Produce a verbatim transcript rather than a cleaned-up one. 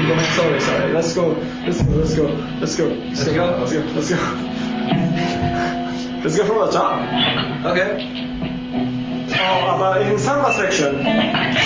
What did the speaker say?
Sorry, sorry. Let's go. Let's go. Let's go. Let's go. Let's go. Let's go. Let's go. Let's go from the top. Okay. Oh, but in samba section.